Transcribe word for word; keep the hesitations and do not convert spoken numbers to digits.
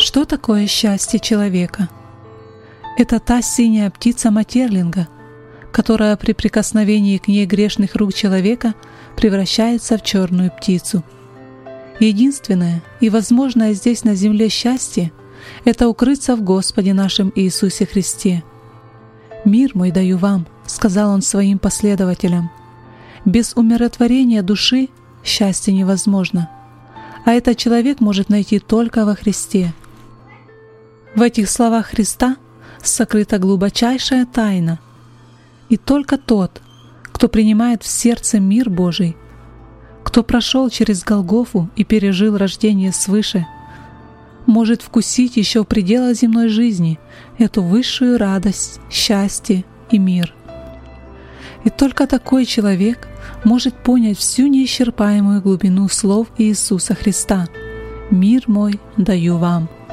Что такое счастье человека? Это та синяя птица Метерлинга, которая при прикосновении к ней грешных рук человека превращается в черную птицу. Единственное и возможное здесь на земле счастье — это укрыться в Господе нашем Иисусе Христе. «Мир мой даю вам», — сказал Он своим последователям. Без умиротворения души счастье невозможно, а этот человек может найти только во Христе. В этих словах Христа сокрыта глубочайшая тайна, и только тот, кто принимает в сердце мир Божий, кто прошел через Голгофу и пережил рождение свыше, может вкусить еще в пределах земной жизни эту высшую радость, счастье и мир. И только такой человек может понять всю неисчерпаемую глубину слов Иисуса Христа: «Мир мой даю вам».